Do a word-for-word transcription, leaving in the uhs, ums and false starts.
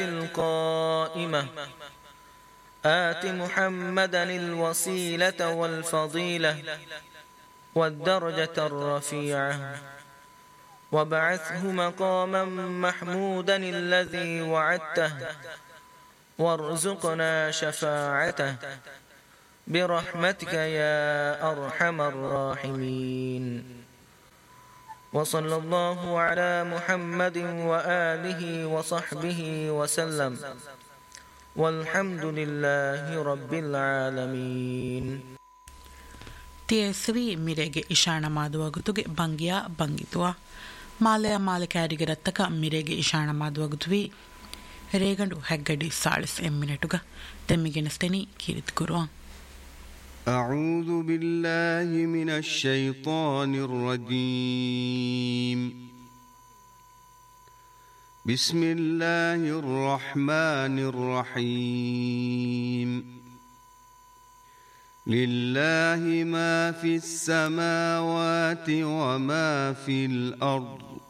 القائمة آت محمدا الوسيلة والفضيلة والدرجة الرفيعة وابعثه مقاما محمودا الذي وعدته وارزقنا شفاعته برحمتك يا أرحم الراحمين. وصلى الله على محمد وآله وصحبه وسلم والحمد لله رب العالمين. ತಿಯಸ್ವಿ ಮಿರೆಗೆ ಇಶಾಣ ಮಾದುವಗುತುಗೆ ಬಂಗಿಯ ಬಂಗಿತುವ ಮಾಲೆಯ ಮಾಲೆ ಕ್ಯಾರಿಗೆ ರತ್ತಕ ಮಿರೆಗೆ ಇಶಾಣ ಮಾದುವಗುತುವಿ ರೇಗಂಡು ಹೆಗ್ಗಡಿ ಸಾಳಿಸ್ ಎಮ್ಮಿನೆಟುಗ ತೆಮ್ಮಿಗೆನಸ್ತೇನಿ ಕಿರಿತ್ ಕುರುವ. أعوذ بالله من الشيطان الرجيم. بسم الله الرحمن الرحيم. لله ما في السماوات وما في الأرض